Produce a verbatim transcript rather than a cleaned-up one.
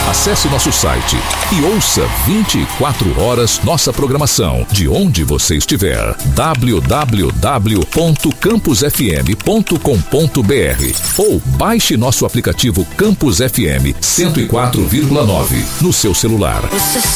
Acesse nosso site e ouça vinte e quatro horas nossa programação de onde você estiver. w w w ponto campus f m ponto com ponto b r ou baixe nosso aplicativo Campus F M cento e quatro vírgula nove no seu celular. Você